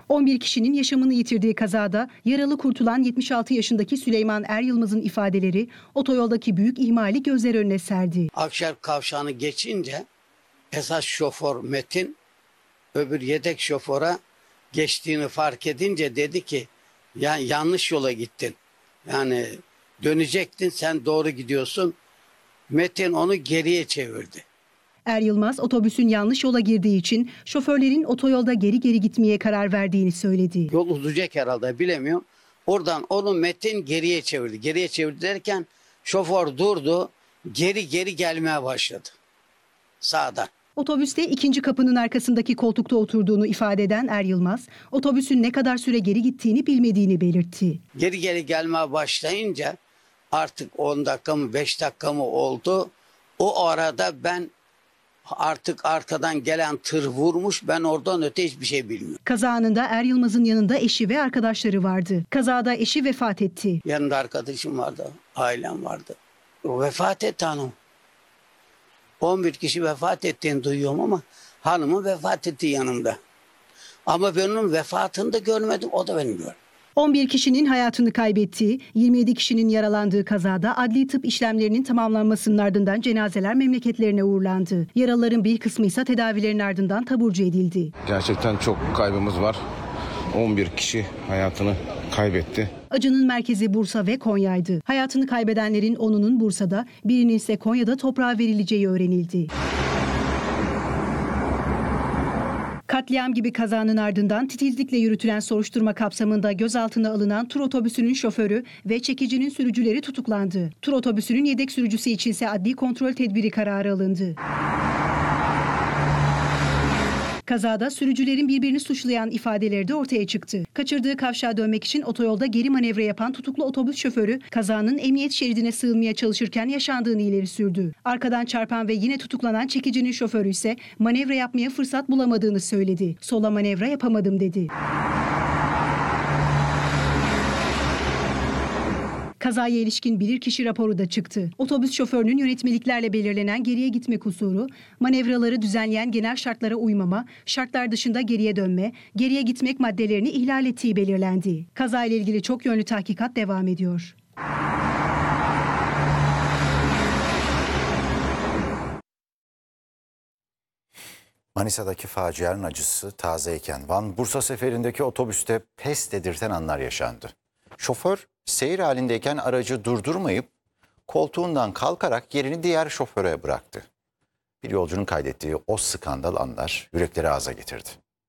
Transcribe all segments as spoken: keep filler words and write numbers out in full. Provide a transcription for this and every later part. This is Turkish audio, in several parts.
on bir kişinin yaşamını yitirdiği kazada yaralı kurtulan yetmiş altı yaşındaki Süleyman Er Yılmaz'ın ifadeleri otoyoldaki büyük ihmali gözler önüne serdi. Akşar kavşağını geçince esas şoför Metin öbür yedek şoföre geçtiğini fark edince dedi ki ya yanlış yola gittin. Yani dönecektin, sen doğru gidiyorsun. Metin onu geriye çevirdi. Er Yılmaz otobüsün yanlış yola girdiği için şoförlerin otoyolda geri geri gitmeye karar verdiğini söyledi. Yol uzayacak herhalde, bilemiyorum. Oradan onu Metin geriye çevirdi. Geriye çevirdi derken şoför durdu, geri geri gelmeye başladı sağdan. Otobüste ikinci kapının arkasındaki koltukta oturduğunu ifade eden Er Yılmaz, otobüsün ne kadar süre geri gittiğini bilmediğini belirtti. Geri geri gelmeye başlayınca artık on dakika mı beş dakika mı oldu. O arada ben artık arkadan gelen tır vurmuş, ben oradan öte hiçbir şey bilmiyorum. Kaza anında Er Yılmaz'ın yanında eşi ve arkadaşları vardı. Kazada eşi vefat etti. Yanında arkadaşım vardı, ailem vardı. O vefat etti hanım. on bir kişi vefat ettiğini duyuyorum ama hanımın vefat ettiği yanımda. Ama ben onun vefatını da görmedim, o da benim gördüm. on bir kişinin hayatını kaybettiği, yirmi yedi kişinin yaralandığı kazada adli tıp işlemlerinin tamamlanmasının ardından cenazeler memleketlerine uğurlandı. Yaralıların bir kısmı ise tedavilerin ardından taburcu edildi. Gerçekten çok kaybımız var. on bir kişi hayatını kaybetti. Acının merkezi Bursa ve Konya'ydı. Hayatını kaybedenlerin onunun Bursa'da, birinin ise Konya'da toprağa verileceği öğrenildi. Katliam gibi kazanın ardından titizlikle yürütülen soruşturma kapsamında gözaltına alınan tur otobüsünün şoförü ve çekicinin sürücüleri tutuklandı. Tur otobüsünün yedek sürücüsü için ise adli kontrol tedbiri kararı alındı. Kazada sürücülerin birbirini suçlayan ifadeleri de ortaya çıktı. Kaçırdığı kavşağa dönmek için otoyolda geri manevra yapan tutuklu otobüs şoförü kazanın emniyet şeridine sığınmaya çalışırken yaşandığını ileri sürdü. Arkadan çarpan ve yine tutuklanan çekicinin şoförü ise manevra yapmaya fırsat bulamadığını söyledi. Sola manevra yapamadım dedi. Kazaya ilişkin bilirkişi raporu da çıktı. Otobüs şoförünün yönetmeliklerle belirlenen geriye gitme kusuru, manevraları düzenleyen genel şartlara uymama, şartlar dışında geriye dönme, geriye gitmek maddelerini ihlal ettiği belirlendi. Kazayla ilgili çok yönlü tahkikat devam ediyor. Manisa'daki facianın acısı tazeyken Van Bursa seferindeki otobüste pes dedirten anlar yaşandı. Şoför seyir halindeyken aracı durdurmayıp koltuğundan kalkarak yerini diğer şoföre bıraktı. Bir yolcunun kaydettiği o skandal anlar yürekleri ağza getirdi.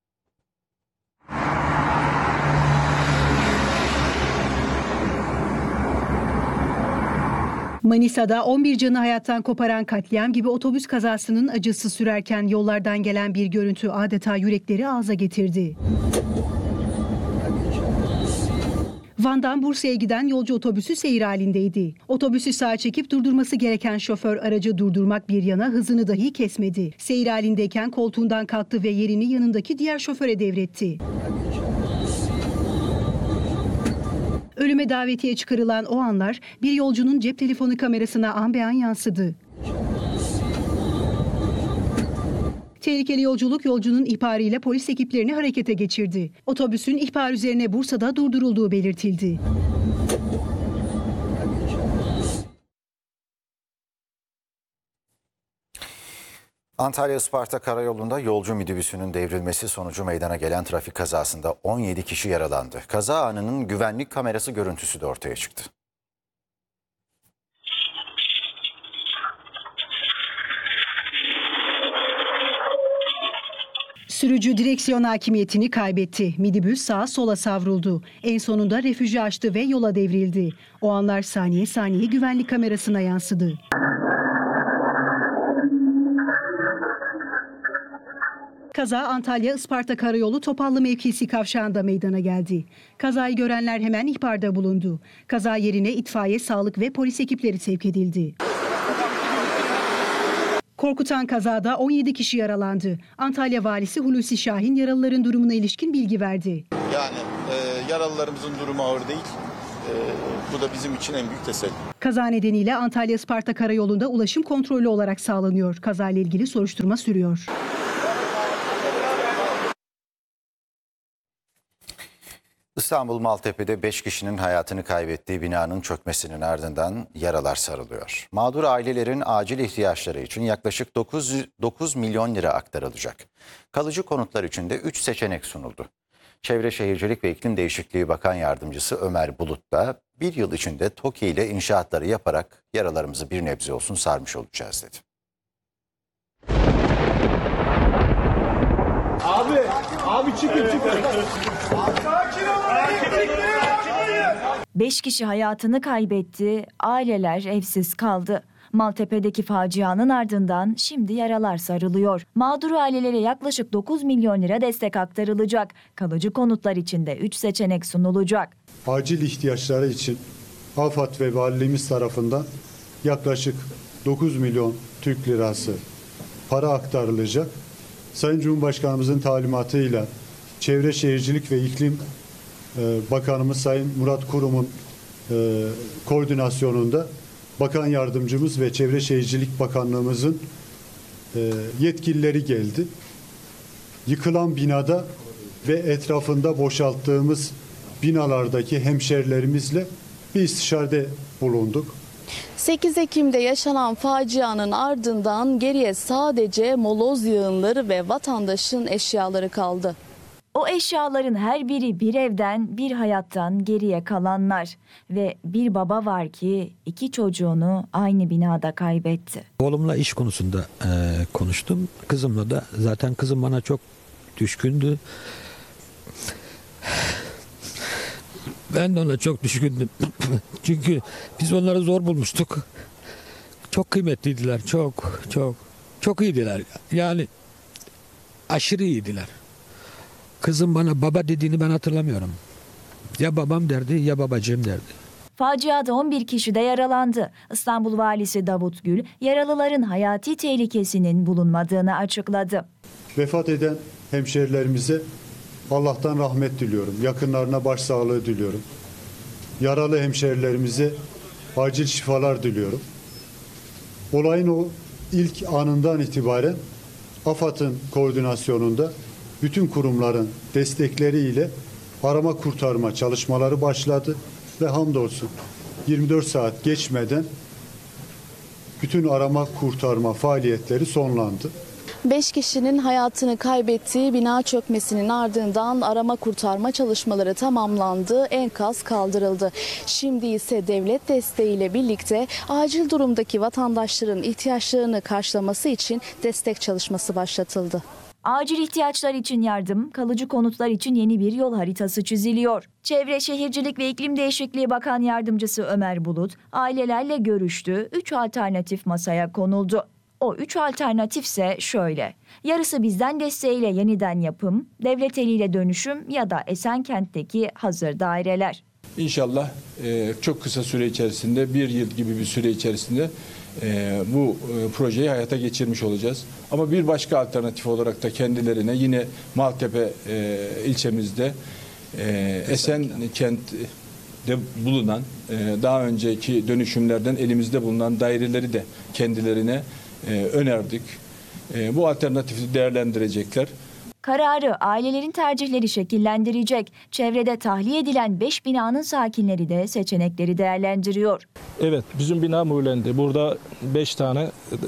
Manisa'da on bir canı hayattan koparan katliam gibi otobüs kazasının acısı sürerken yollardan gelen bir görüntü adeta yürekleri ağza getirdi. Van'dan Bursa'ya giden yolcu otobüsü seyir halindeydi. Otobüsü sağa çekip durdurması gereken şoför aracı durdurmak bir yana hızını dahi kesmedi. Seyir halindeyken koltuğundan kalktı ve yerini yanındaki diğer şoföre devretti. Ölüme davetiye çıkarılan o anlar bir yolcunun cep telefonu kamerasına an be an yansıdı. Tehlikeli yolculuk yolcunun ihbarıyla polis ekiplerini harekete geçirdi. Otobüsün ihbar üzerine Bursa'da durdurulduğu belirtildi. Antalya-Isparta Karayolu'nda yolcu minibüsünün devrilmesi sonucu meydana gelen trafik kazasında on yedi kişi yaralandı. Kaza anının güvenlik kamerası görüntüsü de ortaya çıktı. Sürücü direksiyon hakimiyetini kaybetti. Minibüs sağa sola savruldu. En sonunda refüjü açtı ve yola devrildi. O anlar saniye saniye güvenlik kamerasına yansıdı. Kaza Antalya-Isparta Karayolu Topallı mevkisi kavşağında meydana geldi. Kazayı görenler hemen ihbarda bulundu. Kaza yerine itfaiye, sağlık ve polis ekipleri sevk edildi. Korkutan kazada on yedi kişi yaralandı. Antalya Valisi Hulusi Şahin yaralıların durumuna ilişkin bilgi verdi. Yani e, yaralılarımızın durumu ağır değil. E, bu da bizim için en büyük teselli. Kaza nedeniyle Antalya-Isparta Karayolu'nda ulaşım kontrollü olarak sağlanıyor. Kazayla ilgili soruşturma sürüyor. İstanbul Maltepe'de beş kişinin hayatını kaybettiği binanın çökmesinin ardından yaralar sarılıyor. Mağdur ailelerin acil ihtiyaçları için yaklaşık dokuz milyon lira aktarılacak. Kalıcı konutlar için de üç seçenek sunuldu. Çevre Şehircilik ve İklim Değişikliği Bakan Yardımcısı Ömer Bulut da bir yıl içinde TOKİ ile inşaatları yaparak yaralarımızı bir nebze olsun sarmış olacağız dedi. Abi, abi çıkın çıkın. Beş kişi hayatını kaybetti, aileler evsiz kaldı. Maltepe'deki facianın ardından şimdi yaralar sarılıyor. Mağdur ailelere yaklaşık dokuz milyon lira destek aktarılacak. Kalıcı konutlar için de üç seçenek sunulacak. Acil ihtiyaçları için AFAD ve valiliğimiz tarafından yaklaşık dokuz milyon Türk lirası para aktarılacak. Sayın Cumhurbaşkanımızın talimatıyla Çevre Şehircilik ve İklim Bakanımız Sayın Murat Kurum'un koordinasyonunda Bakan Yardımcımız ve Çevre Şehircilik Bakanlığımızın yetkilileri geldi. Yıkılan binada ve etrafında boşalttığımız binalardaki hemşerilerimizle bir istişarede bulunduk. sekiz Ekim'de yaşanan facianın ardından geriye sadece moloz yığınları ve vatandaşın eşyaları kaldı. O eşyaların her biri bir evden, bir hayattan geriye kalanlar ve bir baba var ki iki çocuğunu aynı binada kaybetti. Oğlumla iş konusunda e, konuştum. Kızımla da zaten kızım bana çok düşkündü. Ben de ona çok düşkündüm. Çünkü biz onları zor bulmuştuk. Çok kıymetliydiler. Çok, çok, çok iyiydiler. Yani aşırı iyiydiler. Kızım bana baba dediğini ben hatırlamıyorum. Ya babam derdi ya babacığım derdi. Faciada on bir kişi de yaralandı. İstanbul Valisi Davut Gül, yaralıların hayati tehlikesinin bulunmadığını açıkladı. Vefat eden hemşerilerimize Allah'tan rahmet diliyorum. Yakınlarına başsağlığı diliyorum. Yaralı hemşerilerimize acil şifalar diliyorum. Olayın o ilk anından itibaren AFAD'ın koordinasyonunda bütün kurumların destekleriyle arama kurtarma çalışmaları başladı ve hamdolsun yirmi dört saat geçmeden bütün arama kurtarma faaliyetleri sonlandı. Beş kişinin hayatını kaybettiği bina çökmesinin ardından arama kurtarma çalışmaları tamamlandı, enkaz kaldırıldı. Şimdi ise devlet desteğiyle birlikte acil durumdaki vatandaşların ihtiyaçlarını karşılaması için destek çalışması başlatıldı. Acil ihtiyaçlar için yardım, kalıcı konutlar için yeni bir yol haritası çiziliyor. Çevre Şehircilik ve İklim Değişikliği Bakan Yardımcısı Ömer Bulut, ailelerle görüştü, üç alternatif masaya konuldu. O üç alternatif ise şöyle: yarısı bizden desteğiyle yeniden yapım, devlet eliyle dönüşüm ya da Esenkent'teki hazır daireler. İnşallah e, çok kısa süre içerisinde, bir yıl gibi bir süre içerisinde e, bu e, projeyi hayata geçirmiş olacağız. Ama bir başka alternatif olarak da kendilerine yine Maltepe e, ilçemizde e, Esenkent'te bulunan e, daha önceki dönüşümlerden elimizde bulunan daireleri de kendilerine e, önerdik. E, bu alternatifi değerlendirecekler. Kararı ailelerin tercihleri şekillendirecek. Çevrede tahliye edilen beş binanın sakinleri de seçenekleri değerlendiriyor. Evet, bizim bina mühürlendi. Burada beş tane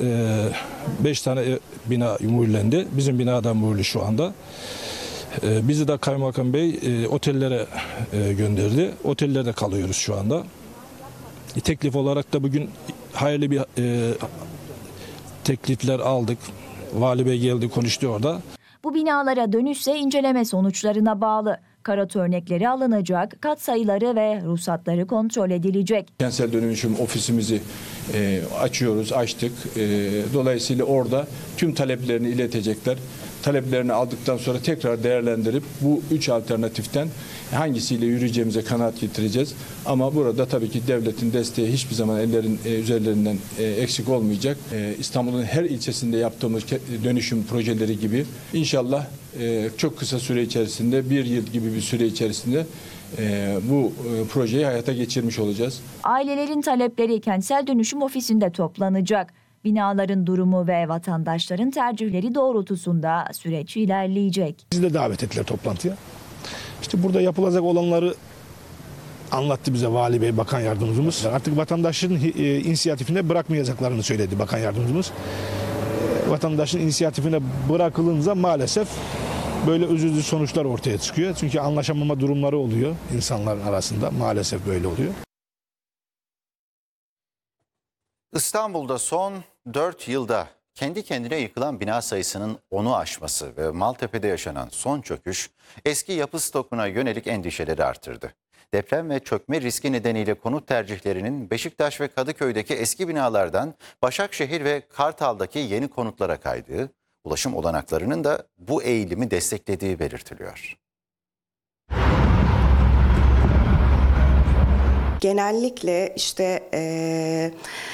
beş tane bina mühürlendi. Bizim binada mühürlü şu anda. Bizi de Kaymakam Bey otellere gönderdi. Otellerde kalıyoruz şu anda. Teklif olarak da bugün hayırlı bir teklifler aldık. Vali Bey geldi, konuştu orada. Bu binalara dönüşse inceleme sonuçlarına bağlı. Karot örnekleri alınacak, kat sayıları ve ruhsatları kontrol edilecek. Kentsel dönüşüm ofisimizi e, açıyoruz, açtık. E, dolayısıyla orada tüm taleplerini iletecekler. Taleplerini aldıktan sonra tekrar değerlendirip bu üç alternatiften hangisiyle yürüyeceğimize kanaat getireceğiz. Ama burada tabii ki devletin desteği hiçbir zaman ellerin e, üzerlerinden e, eksik olmayacak. E, İstanbul'un her ilçesinde yaptığımız dönüşüm projeleri gibi inşallah e, çok kısa süre içerisinde, bir yıl gibi bir süre içerisinde e, bu e, projeyi hayata geçirmiş olacağız. Ailelerin talepleri kentsel dönüşüm ofisinde toplanacak. Binaların durumu ve vatandaşların tercihleri doğrultusunda süreç ilerleyecek. Bizi de davet ettiler toplantıya. İşte burada yapılacak olanları anlattı bize Vali Bey, Bakan Yardımcımız. Artık vatandaşın e, inisiyatifine bırakmayacaklarını söyledi Bakan Yardımcımız. E, vatandaşın inisiyatifine bırakılınca maalesef böyle üzücü sonuçlar ortaya çıkıyor. Çünkü anlaşamama durumları oluyor insanların arasında. Maalesef böyle oluyor. İstanbul'da son dört yılda kendi kendine yıkılan bina sayısının onu aşması ve Maltepe'de yaşanan son çöküş eski yapı stokuna yönelik endişeleri artırdı. Deprem ve çökme riski nedeniyle konut tercihlerinin Beşiktaş ve Kadıköy'deki eski binalardan Başakşehir ve Kartal'daki yeni konutlara kaydığı, ulaşım olanaklarının da bu eğilimi desteklediği belirtiliyor. Genellikle işte ee,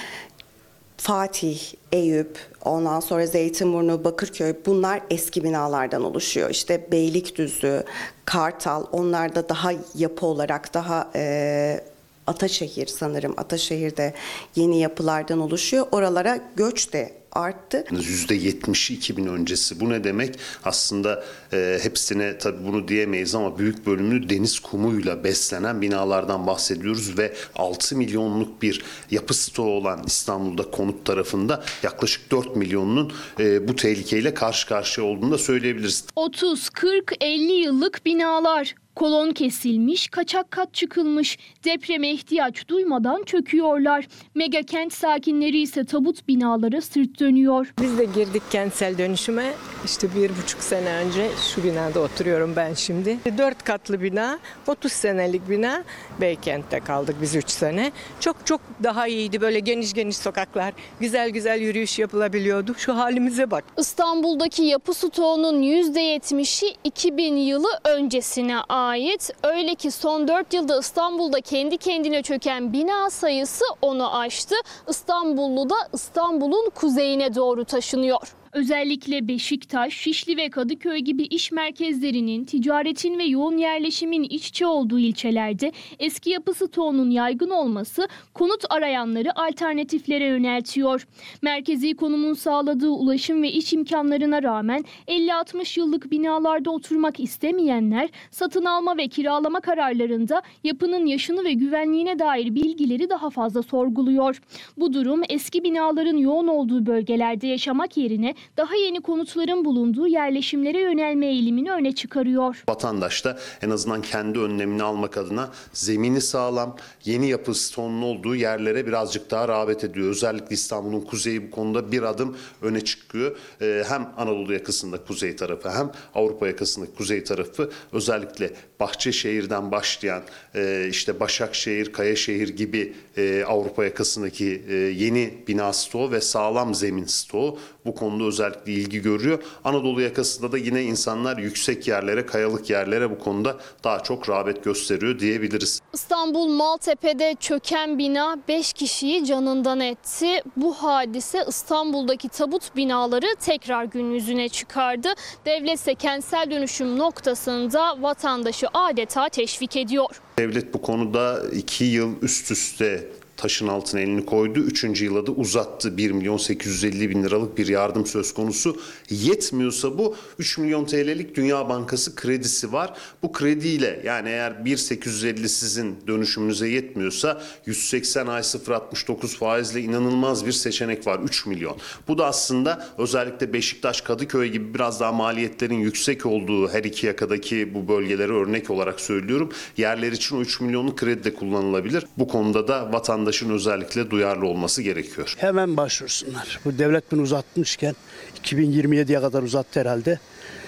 Fatih, Eyüp, ondan sonra Zeytinburnu, Bakırköy, bunlar eski binalardan oluşuyor. İşte Beylikdüzü, Kartal, onlar da daha yapı olarak daha e, Ataşehir sanırım. Ataşehir'de yeni yapılardan oluşuyor. Oralara göç de arttı. yüzde yetmiş iki bin öncesi. Bu ne demek? Aslında e, hepsine tabii bunu diyemeyiz ama büyük bölümünü deniz kumuyla beslenen binalardan bahsediyoruz ve altı milyonluk bir yapı stoğu olan İstanbul'da konut tarafında yaklaşık dört milyonunun e, bu tehlikeyle karşı karşıya olduğunu da söyleyebiliriz. otuz, kırk, elli yıllık binalar. Kolon kesilmiş, kaçak kat çıkılmış, depreme ihtiyaç duymadan çöküyorlar. Mega kent sakinleri ise tabut binalara sırt dönüyor. Biz de girdik kentsel dönüşüme. İşte bir buçuk sene önce şu binada oturuyorum ben şimdi. Dört katlı bina, otuz senelik bina. Beykent'te kaldık biz üç sene. Çok çok daha iyiydi. Böyle geniş geniş sokaklar, güzel güzel yürüyüş yapılabiliyordu. Şu halimize bak. İstanbul'daki yapı stoğunun yüzde yetmişi iki bin yılı öncesine ait. Öyle ki son dört yılda İstanbul'da kendi kendine çöken bina sayısı onu aştı. İstanbullu da İstanbul'un kuzeyine doğru taşınıyor. Özellikle Beşiktaş, Şişli ve Kadıköy gibi iş merkezlerinin, ticaretin ve yoğun yerleşimin iç içe olduğu ilçelerde eski yapı stoğunun yaygın olması konut arayanları alternatiflere yöneltiyor. Merkezi konumun sağladığı ulaşım ve iş imkanlarına rağmen elli altmış yıllık binalarda oturmak istemeyenler satın alma ve kiralama kararlarında yapının yaşını ve güvenliğine dair bilgileri daha fazla sorguluyor. Bu durum eski binaların yoğun olduğu bölgelerde yaşamak yerine daha yeni konutların bulunduğu yerleşimlere yönelme eğilimini öne çıkarıyor. Vatandaş da en azından kendi önlemini almak adına zemini sağlam, yeni yapı stoğunun olduğu yerlere birazcık daha rağbet ediyor. Özellikle İstanbul'un kuzeyi bu konuda bir adım öne çıkıyor. Ee, hem Anadolu yakasında kuzey tarafı hem Avrupa yakasında kuzey tarafı, özellikle Bahçeşehir'den başlayan e, işte Başakşehir, Kayaşehir gibi e, Avrupa yakasındaki e, yeni bina stoğu ve sağlam zemin stoğu bu konuda özellikle ilgi görüyor. Anadolu yakasında da yine insanlar yüksek yerlere, kayalık yerlere bu konuda daha çok rağbet gösteriyor diyebiliriz. İstanbul Maltepe'de çöken bina beş kişiyi canından etti. Bu hadise İstanbul'daki tabut binaları tekrar gün yüzüne çıkardı. Devlet ise kentsel dönüşüm noktasında vatandaşı adeta teşvik ediyor. Devlet bu konuda iki yıl üst üste taşın altına elini koydu. Üçüncü yıla da uzattı. bir milyon sekiz yüz elli bin liralık bir yardım söz konusu. Yetmiyorsa bu üç milyon T L'lik Dünya Bankası kredisi var. Bu krediyle, yani eğer bir milyon sekiz yüz elli sizin dönüşümünüze yetmiyorsa yüz seksen ay sıfır virgül altmış dokuz faizle inanılmaz bir seçenek var. üç milyon. Bu da aslında özellikle Beşiktaş, Kadıköy gibi biraz daha maliyetlerin yüksek olduğu her iki yakadaki bu bölgelere örnek olarak söylüyorum. Yerler için o üç milyonluk kredi de kullanılabilir. Bu konuda da vatandaş özellikle duyarlı olması gerekiyor. Hemen başvursunlar. Bu devlet bunu uzatmışken iki bin yirmi yediye kadar uzattı herhalde.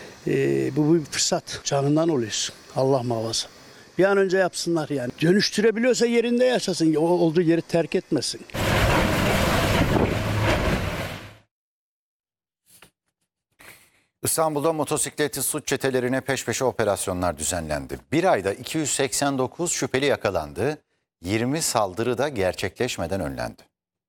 Ee, bu bir fırsat. Canından oluyorsun. Allah muhafaza. Bir an önce yapsınlar yani. Dönüştürebiliyorsa yerinde yaşasın. O olduğu yeri terk etmesin. İstanbul'da motosikletli suç çetelerine peş peşe operasyonlar düzenlendi. Bir ayda iki yüz seksen dokuz şüpheli yakalandı. yirmi saldırı da gerçekleşmeden önlendi.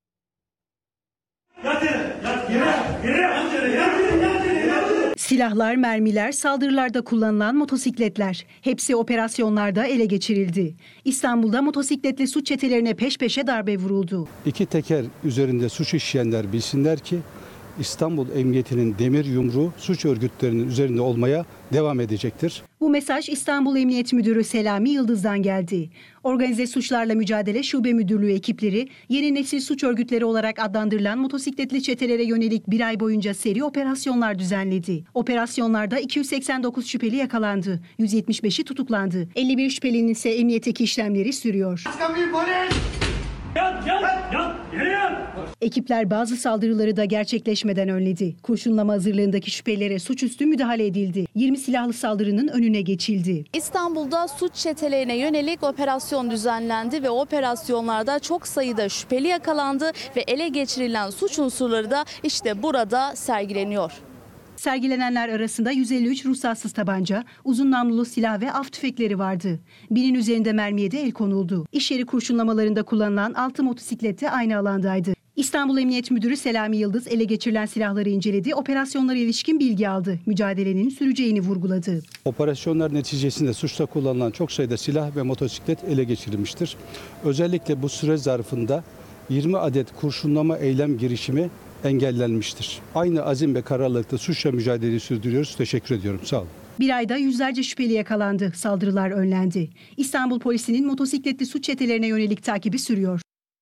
Silahlar, mermiler, saldırılarda kullanılan motosikletler. Hepsi operasyonlarda ele geçirildi. İstanbul'da motosikletli suç çetelerine peş peşe darbe vuruldu. İki teker üzerinde suç işleyenler bilsinler ki İstanbul Emniyeti'nin demir yumruğu suç örgütlerinin üzerinde olmaya devam edecektir. Bu mesaj İstanbul Emniyet Müdürü Selami Yıldız'dan geldi. Organize Suçlarla Mücadele Şube Müdürlüğü ekipleri yeni nesil suç örgütleri olarak adlandırılan motosikletli çetelere yönelik bir ay boyunca seri operasyonlar düzenledi. Operasyonlarda iki yüz seksen dokuz şüpheli yakalandı. yüz yetmiş beşi tutuklandı. elli bir şüphelinin ise emniyetteki işlemleri sürüyor. Yat, yat, yat, yere yat. Ekipler bazı saldırıları da gerçekleşmeden önledi. Kurşunlama hazırlığındaki şüphelilere suçüstü müdahale edildi. yirmi silahlı saldırının önüne geçildi. İstanbul'da suç çetelerine yönelik operasyon düzenlendi ve operasyonlarda çok sayıda şüpheli yakalandı ve ele geçirilen suç unsurları da işte burada sergileniyor. Sergilenenler arasında yüz elli üç ruhsatsız tabanca, uzun namlulu silah ve av tüfekleri vardı. Binin üzerinde mermiye de el konuldu. İş yeri kurşunlamalarında kullanılan altı motosiklet de aynı alandaydı. İstanbul Emniyet Müdürü Selami Yıldız ele geçirilen silahları inceledi, operasyonlara ilişkin bilgi aldı. Mücadelenin süreceğini vurguladı. Operasyonlar neticesinde suçta kullanılan çok sayıda silah ve motosiklet ele geçirilmiştir. Özellikle bu süre zarfında yirmi adet kurşunlama eylem girişimi engellenmiştir. Aynı azim ve kararlılıkla suçla mücadeleyi sürdürüyoruz. Teşekkür ediyorum. Sağ olun. Bir ayda yüzlerce şüpheli yakalandı. Saldırılar önlendi. İstanbul Polisi'nin motosikletli suç çetelerine yönelik takibi sürüyor.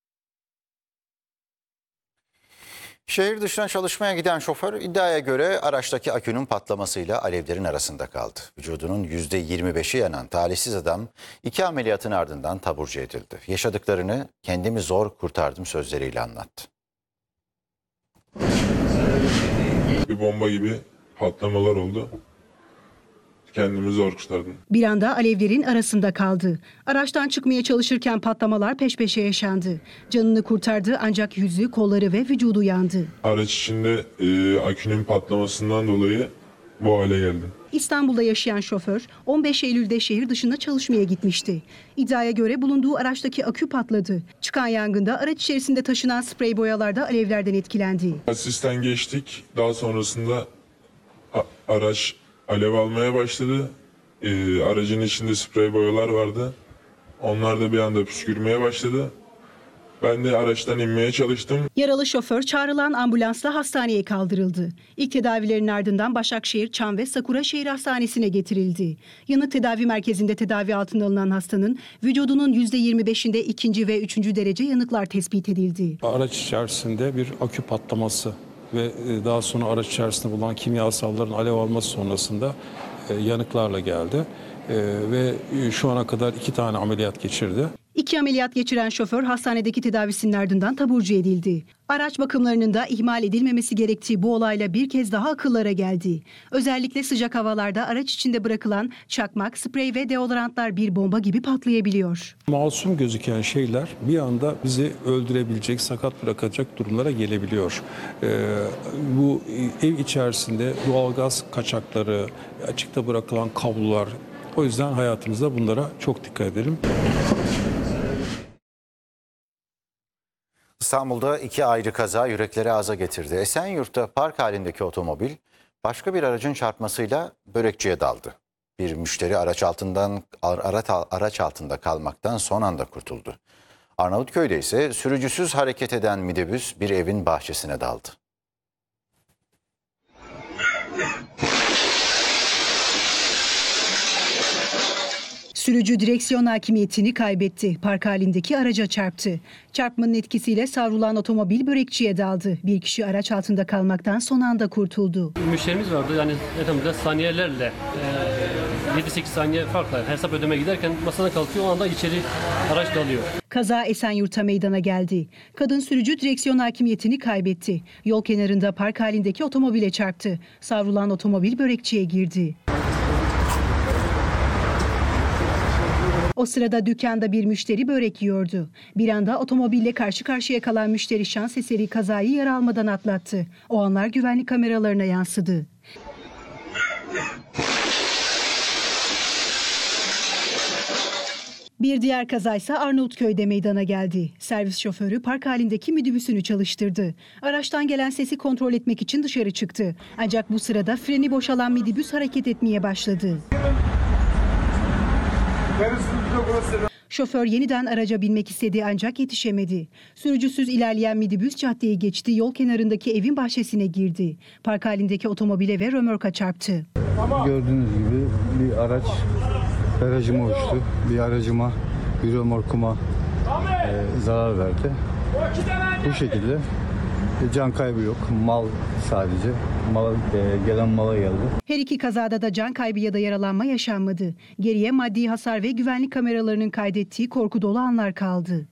Şehir dışına çalışmaya giden şoför iddiaya göre araçtaki akünün patlamasıyla alevlerin arasında kaldı. Vücudunun yüzde yirmi beşi yanan talihsiz adam iki ameliyatın ardından taburcu edildi. Yaşadıklarını kendimi zor kurtardım sözleriyle anlattı. Bir bomba gibi patlamalar oldu. Kendimi zor kurtardım. Bir anda alevlerin arasında kaldı. Araçtan çıkmaya çalışırken patlamalar peş peşe yaşandı. Canını kurtardı ancak yüzü, kolları ve vücudu yandı. Araç içinde e, akünün patlamasından dolayı bu hale geldim. İstanbul'da yaşayan şoför on beş Eylül'de şehir dışına çalışmaya gitmişti. İddiaya göre bulunduğu araçtaki akü patladı. Çıkan yangında araç içerisinde taşınan sprey boyalar da alevlerden etkilendi. Asisten geçtik. Daha sonrasında araç alev almaya başladı. Ee, aracın içinde sprey boyalar vardı. Onlar da bir anda püskürmeye başladı. Ben de araçtan inmeye çalıştım. Yaralı şoför çağrılan ambulansla hastaneye kaldırıldı. İlk tedavilerin ardından Başakşehir, Çam ve Sakura Şehir Hastanesi'ne getirildi. Yanık tedavi merkezinde tedavi altına alınan hastanın vücudunun yüzde yirmi beşinde ikinci ve üçüncü derece yanıklar tespit edildi. Araç içerisinde bir akü patlaması ve daha sonra araç içerisinde bulunan kimyasalların alev alması sonrasında yanıklarla geldi. Ve şu ana kadar iki tane ameliyat geçirdi. İki ameliyat geçiren şoför hastanedeki tedavisinin ardından taburcu edildi. Araç bakımlarının da ihmal edilmemesi gerektiği bu olayla bir kez daha akıllara geldi. Özellikle sıcak havalarda araç içinde bırakılan çakmak, sprey ve deodorantlar bir bomba gibi patlayabiliyor. Masum gözüken şeyler bir anda bizi öldürebilecek, sakat bırakacak durumlara gelebiliyor. Ee, bu ev içerisinde doğalgaz kaçakları, açıkta bırakılan kablolar, o yüzden hayatımızda bunlara çok dikkat edelim. İstanbul'da iki ayrı kaza yürekleri ağza getirdi. Esenyurt'ta park halindeki otomobil başka bir aracın çarpmasıyla börekçiye daldı. Bir müşteri araç altından araç altında kalmaktan son anda kurtuldu. Arnavutköy'de ise sürücüsüz hareket eden minibüs bir evin bahçesine daldı. Sürücü direksiyon hakimiyetini kaybetti. Park halindeki araca çarptı. Çarpmanın etkisiyle savrulan otomobil börekçiye daldı. Bir kişi araç altında kalmaktan son anda kurtuldu. Müşterimiz vardı. Yani etamızda saniyelerle e, yedi sekiz saniye farkla hesap ödeme giderken masadan kalkıyor. O anda içeri araç dalıyor. Kaza Esenyurt'ta meydana geldi. Kadın sürücü direksiyon hakimiyetini kaybetti. Yol kenarında park halindeki otomobile çarptı. Savrulan otomobil börekçiye girdi. O sırada dükkanda bir müşteri börek yiyordu. Bir anda otomobille karşı karşıya kalan müşteri şans eseri kazayı yara almadan atlattı. O anlar güvenlik kameralarına yansıdı. Bir diğer kazaysa Arnavutköy'de meydana geldi. Servis şoförü park halindeki minibüsünü çalıştırdı. Araçtan gelen sesi kontrol etmek için dışarı çıktı. Ancak bu sırada freni boşalan minibüs hareket etmeye başladı. Şoför yeniden araca binmek istedi ancak yetişemedi. Sürücüsüz ilerleyen minibüs caddeyi geçti, yol kenarındaki evin bahçesine girdi. Park halindeki otomobile ve römorka çarptı. Gördüğünüz gibi bir araç garajıma uçtu. Bir aracıma, bir römorkuma e, zarar verdi. Bu şekilde e, can kaybı yok. Mal sadece. Mal, e, gelen mala geldi. Her iki kazada da can kaybı ya da yaralanma yaşanmadı. Geriye maddi hasar ve güvenlik kameralarının kaydettiği korku dolu anlar kaldı.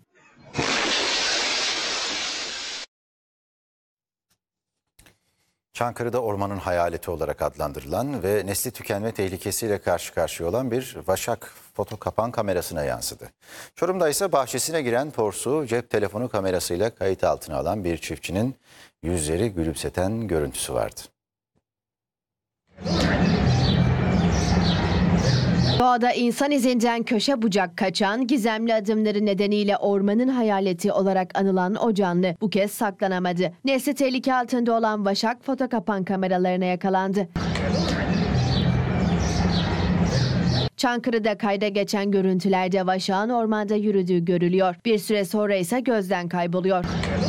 Çankırı'da ormanın hayaleti olarak adlandırılan ve nesli tükenme tehlikesiyle karşı karşıya olan bir vaşak foto kapan kamerasına yansıdı. Çorum'da ise bahçesine giren porsuğu cep telefonu kamerasıyla kayıt altına alan bir çiftçinin yüzleri gülümseten görüntüsü vardı. Doğada insan izinden köşe bucak kaçan, gizemli adımları nedeniyle ormanın hayaleti olarak anılan o canlı bu kez saklanamadı. Nesli tehlike altında olan vaşak foto kapan kameralarına yakalandı. Çankırı'da kayda geçen görüntülerde vaşağın ormanda yürüdüğü görülüyor. Bir süre sonra ise gözden kayboluyor.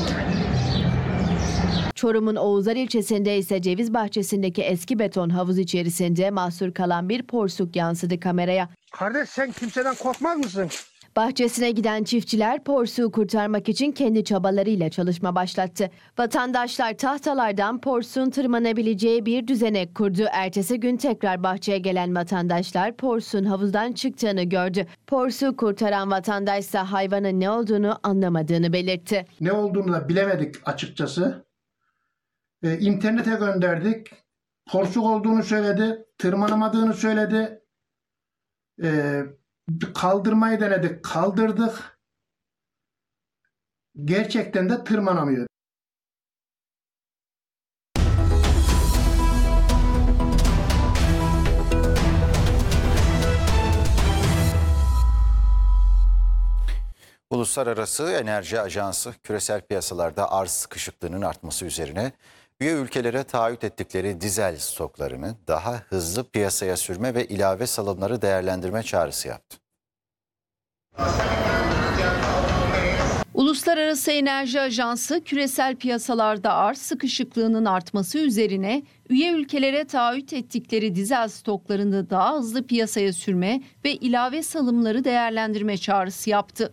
Çorum'un Oğuzlar ilçesinde ise ceviz bahçesindeki eski beton havuz içerisinde mahsur kalan bir porsuk yansıdı kameraya. Kardeş sen kimseden korkmaz mısın? Bahçesine giden çiftçiler porsuğu kurtarmak için kendi çabalarıyla çalışma başlattı. Vatandaşlar tahtalardan porsuğun tırmanabileceği bir düzenek kurdu. Ertesi gün tekrar bahçeye gelen vatandaşlar porsuğun havuzdan çıktığını gördü. Porsuğu kurtaran vatandaşsa hayvanın ne olduğunu anlamadığını belirtti. Ne olduğunu da bilemedik açıkçası. Ee, internete gönderdik. Porsuk olduğunu söyledi. Tırmanamadığını söyledi. Ee, kaldırmayı denedik. Kaldırdık. Gerçekten de tırmanamıyor. Uluslararası Enerji Ajansı küresel piyasalarda arz sıkışıklığının artması üzerine üye ülkelere taahhüt ettikleri dizel stoklarını daha hızlı piyasaya sürme ve ilave salımları değerlendirme çağrısı yaptı. Uluslararası Enerji Ajansı küresel piyasalarda arz sıkışıklığının artması üzerine üye ülkelere taahhüt ettikleri dizel stoklarını daha hızlı piyasaya sürme ve ilave salımları değerlendirme çağrısı yaptı.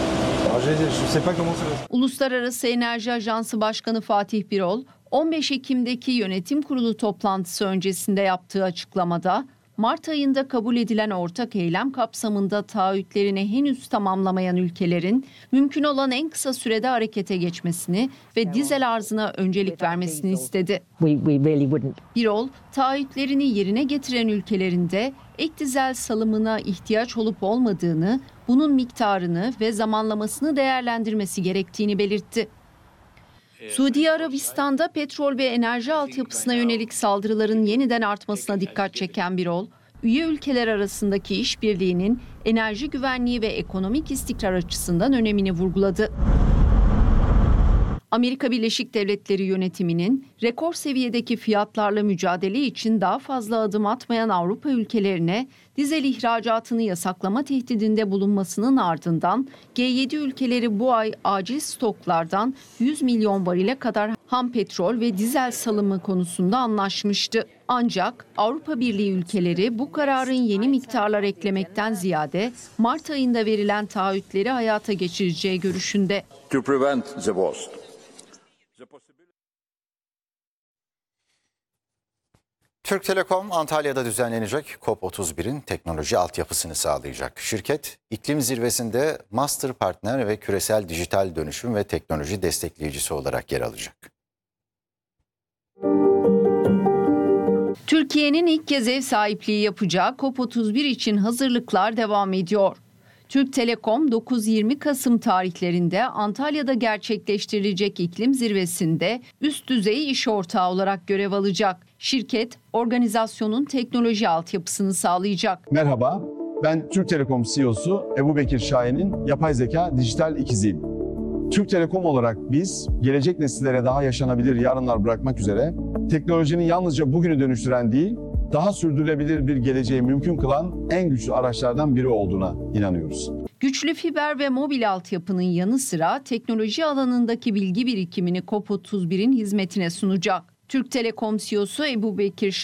Uluslararası Enerji Ajansı Başkanı Fatih Birol, on beş Ekim'deki yönetim kurulu toplantısı öncesinde yaptığı açıklamada, Mart ayında kabul edilen ortak eylem kapsamında taahhütlerini henüz tamamlamayan ülkelerin mümkün olan en kısa sürede harekete geçmesini ve dizel arzına öncelik vermesini istedi. Birol, taahhütlerini yerine getiren ülkelerin de ek dizel salımına ihtiyaç olup olmadığını, bunun miktarını ve zamanlamasını değerlendirmesi gerektiğini belirtti. Suudi Arabistan'da petrol ve enerji altyapısına yönelik saldırıların yeniden artmasına dikkat çeken Birol, üye ülkeler arasındaki işbirliğinin enerji güvenliği ve ekonomik istikrar açısından önemini vurguladı. Amerika Birleşik Devletleri yönetiminin rekor seviyedeki fiyatlarla mücadele için daha fazla adım atmayan Avrupa ülkelerine dizel ihracatını yasaklama tehdidinde bulunmasının ardından G yedi ülkeleri bu ay acil stoklardan yüz milyon varile kadar ham petrol ve dizel salımı konusunda anlaşmıştı. Ancak Avrupa Birliği ülkeleri bu kararın yeni miktarlar eklemekten ziyade Mart ayında verilen taahhütleri hayata geçireceği görüşünde. To prevent the worst. Türk Telekom Antalya'da düzenlenecek COP otuz birin teknoloji altyapısını sağlayacak. Şirket iklim zirvesinde master partner ve küresel dijital dönüşüm ve teknoloji destekleyicisi olarak yer alacak. Türkiye'nin ilk kez ev sahipliği yapacağı COP otuz bir için hazırlıklar devam ediyor. Türk Telekom dokuz yirmi Kasım tarihlerinde Antalya'da gerçekleştirilecek iklim zirvesinde üst düzey iş ortağı olarak görev alacak. Şirket, organizasyonun teknoloji altyapısını sağlayacak. Merhaba, ben Türk Telekom C E O'su Ebubekir Şahin'in yapay zeka dijital ikiziyim. Türk Telekom olarak biz, gelecek nesillere daha yaşanabilir yarınlar bırakmak üzere teknolojinin yalnızca bugünü dönüştüren değil, daha sürdürülebilir bir geleceği mümkün kılan en güçlü araçlardan biri olduğuna inanıyoruz. Güçlü fiber ve mobil altyapının yanı sıra teknoloji alanındaki bilgi birikimini COP otuz birin hizmetine sunacak. Türk Telekom C E O'su Ebubekir